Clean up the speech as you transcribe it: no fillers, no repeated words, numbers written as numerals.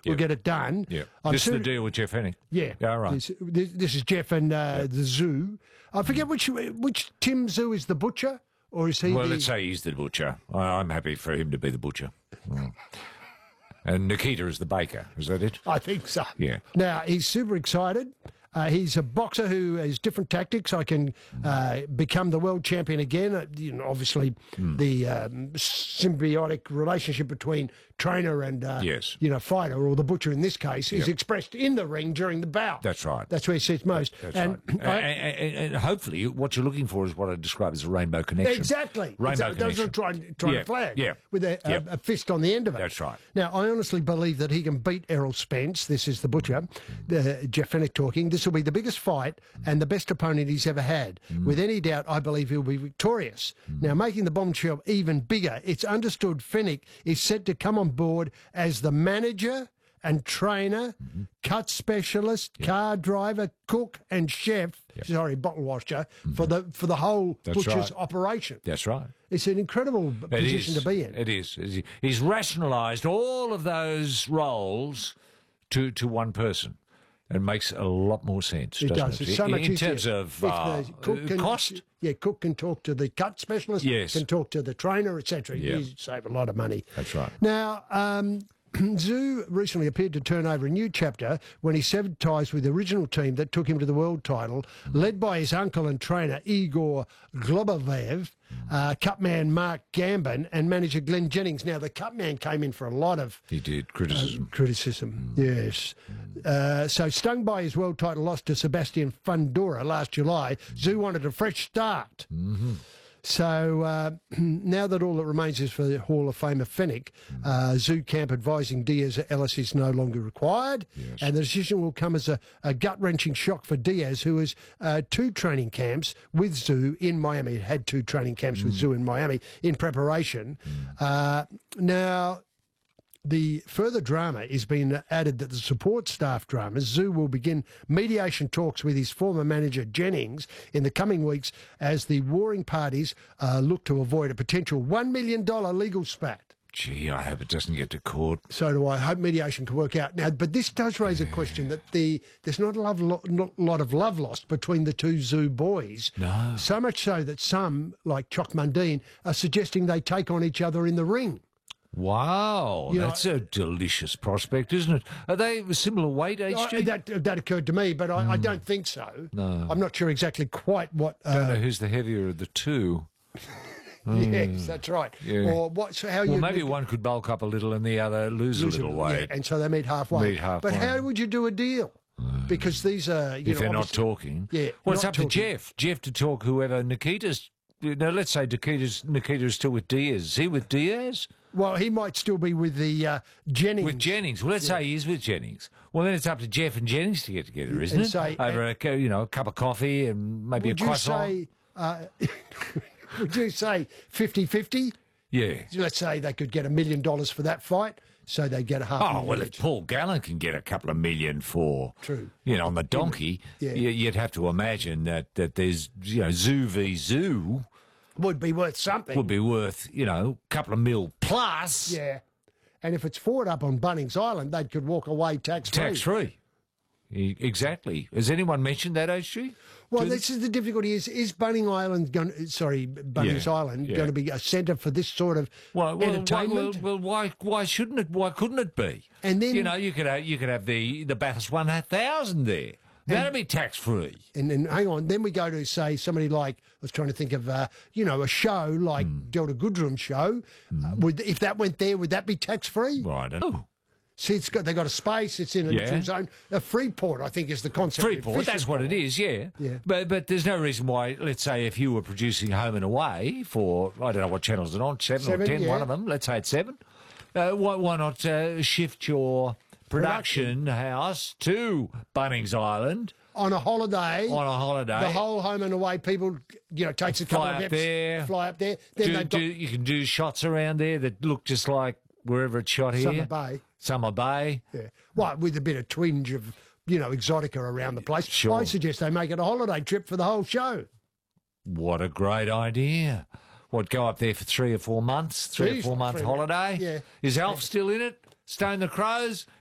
We'll get it done. Yeah. This is the deal with Jeff Hennick. Yeah. Yeah, right. This is Jeff and the Zoo. I forget which Tim Zoo is the butcher, or is he? Well, let's say he's the butcher. I'm happy for him to be the butcher. And Nikita is the baker. Is that it? I think so. Yeah. Now, he's super excited. He's a boxer who has different tactics. I can become the world champion again. Obviously, the symbiotic relationship between trainer and fighter, or the butcher in this case, is expressed in the ring during the bout. That's right. That's where he says most. That's right. And hopefully, what you're looking for is what I describe as a rainbow connection. Exactly. Rainbow connection. Trying to flag with a fist on the end of it. That's right. Now, I honestly believe that he can beat Errol Spence. This is the butcher, Jeff Fennick talking. This will be the biggest fight and the best opponent he's ever had. With any doubt, I believe he'll be victorious. Now, making the bombshell even bigger, it's understood Fennick is set to come on board as the manager and trainer, cut specialist, car driver, cook and chef, bottle washer, for the whole butcher's operation. That's right. It's an incredible position to be in. It is. He's rationalised all of those roles to one person. It makes a lot more sense, It doesn't does. it? It's so much in easier. terms of cost. Yeah, cook can talk to the cut specialist, can talk to the trainer, etc. You save a lot of money. That's right. Now, Zoo recently appeared to turn over a new chapter when he severed ties with the original team that took him to the world title, led by his uncle and trainer Igor Globovev, cutman Mark Gambin, and manager Glenn Jennings. Now, the cutman came in for a lot of criticism. Yes. So, stung by his world title loss to Sebastian Fundora last July, Zoo wanted a fresh start. So now that all that remains is for the Hall of Famer Fennick, Zoo Camp advising Diaz Ellis is no longer required, and the decision will come as a gut-wrenching shock for Diaz, who has 2 training camps with Zoo in Miami. He had 2 training camps with Zoo in Miami in preparation. Now, the further drama is being added that the support staff dramas, Zoo will begin mediation talks with his former manager Jennings in the coming weeks as the warring parties look to avoid a potential $1 million legal spat. Gee, I hope it doesn't get to court. So do I. Hope mediation can work out. Now, but this does raise a question that there's not a lot of love lost between the 2 Zoo boys. No. So much so that some, like Chuck Mundine, are suggesting they take on each other in the ring. Wow, that's a delicious prospect, isn't it? Are they similar weight, HG? That occurred to me, but I don't think so. No. I'm not sure exactly quite what... don't know who's the heavier of the 2. Yes, that's right. Yeah. Or maybe one could bulk up a little and the other lose a little weight. Yeah, and so they meet halfway. But how would you do a deal? Because these are... if they're not talking. Yeah. Well, it's up to Jeff. Jeff to talk whoever Nikita's... Now, let's say Nikita's still with Diaz. Is he with Diaz? Well, he might still be with the Jennings. With Jennings. Well, let's say he's with Jennings. Well, then it's up to Jeff and Jennings to get together, isn't it? Over a cup of coffee and maybe a croissant. Would you say 50-50? Yeah. Let's say they could get $1 million for that fight, so they get a $500,000. Oh, well, if Paul Gallen can get a couple of million for, on the donkey, you'd have to imagine that there's, Zoo v Zoo... would be worth something. Would be worth, a couple of mil plus. Yeah. And if it's fought up on Bunnings Island, they could walk away tax-free. Tax-free. Exactly. Has anyone mentioned that, HG? Well, this is the difficulty. Is Bunnings Island going to be a centre for this sort of entertainment? Well, why shouldn't it? Why couldn't it be? And then you could have the Bathurst 1000 there. That'd be tax-free. And then, hang on, then we go to, say, somebody like, I was trying to think of, a show like Delta Goodrum's show. If that went there, would that be tax-free? Well, I don't know. See, they've got a space, it's in a neutral zone. A Freeport, I think, is the concept. Freeport, that's what it is, yeah. But there's no reason why, let's say, if you were producing Home and Away for, I don't know what channels they're on, 7 or 10, one of them, let's say it's 7, why not shift your... production house to Bunnings Island on a holiday. The whole Home and Away people, takes a couple of eps, fly up there. Then you can do shots around there that look just like wherever it's shot here. Summer Bay. Yeah. Well, with a bit of twinge of, exotica around the place. Sure. I suggest they make it a holiday trip for the whole show. What a great idea. Go up there for 3 or 4 months? 3 or 4 month holiday? Yeah. Is Alf still in it? Stone the Crows?